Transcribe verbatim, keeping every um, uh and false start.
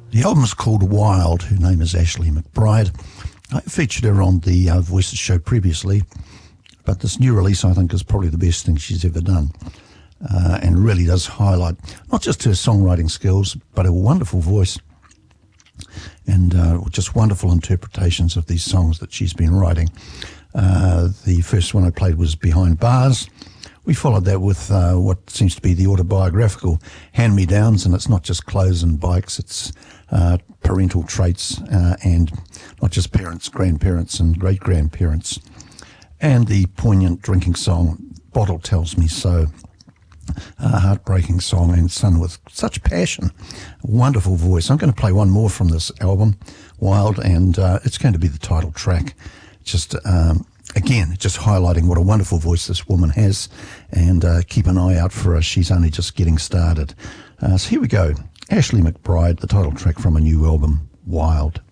The album's called Wild. Her name is Ashley McBryde. I featured her on the uh, Voices show previously, but this new release I think is probably the best thing she's ever done, uh, and really does highlight not just her songwriting skills, but her wonderful voice and uh, just wonderful interpretations of these songs that she's been writing. Uh, the first one I played was Behind Bars. We followed that with uh, what seems to be the autobiographical Hand-Me-Downs, and it's not just clothes and bikes, it's uh, parental traits uh, and not just parents, grandparents and great-grandparents. And the poignant drinking song, Bottle Tells Me So. A heartbreaking song and sung with such passion. Wonderful voice. I'm going to play one more from this album, Wild, and uh, it's going to be the title track. Just... Um, Again, just highlighting what a wonderful voice this woman has, and uh, keep an eye out for her. She's only just getting started. Uh, so here we go. Ashley McBryde, the title track from a new album, Wild.